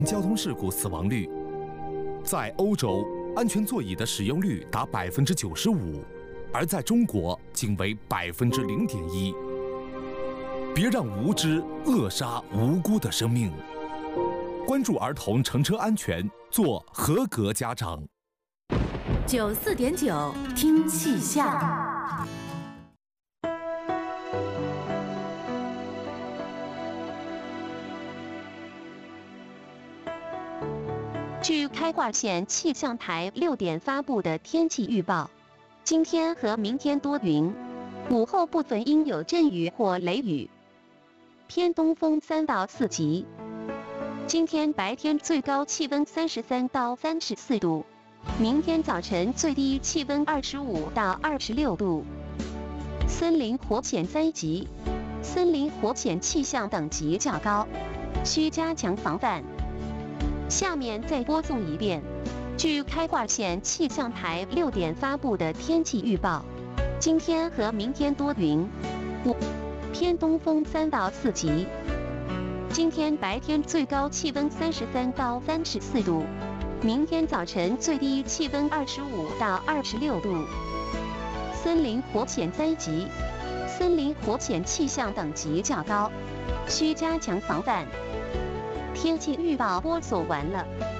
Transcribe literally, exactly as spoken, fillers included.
交通事故死亡率。在欧洲，安全座椅的使用率达百分之九十五，而在中国仅为百分之零点一。别让无知扼杀无辜的生命。关注儿童乘车安全，做合格家长。 九四点九，听气象。 据开挂县气象台六点发布的天气预报，今天和明天多云，午后部分应有阵雨或雷雨，偏东风三到四级。今天白天最高气温三十三到三十四度，明天早晨最低气温二十五到二十六度。森林火险灾级，森林火险气象等级较高，需加强防范。下面再播送一遍，据开挂县气象台六点发布的天气预报，今天和明天多云，午偏东风三到四级。今天白天最高气温三十三到三十四度，明天早晨最低气温二十五到二十六度。森林火险灾级，森林火险气象等级较高，需加强防范。天气预报播送完了。